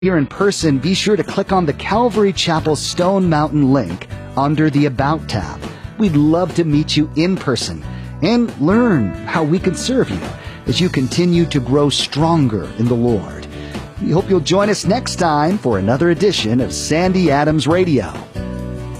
here in person, be sure to click on the Calvary Chapel Stone Mountain link under the About tab. We'd love to meet you in person and learn how we can serve you as you continue to grow stronger in the Lord. We hope you'll join us next time for another edition of Sandy Adams Radio.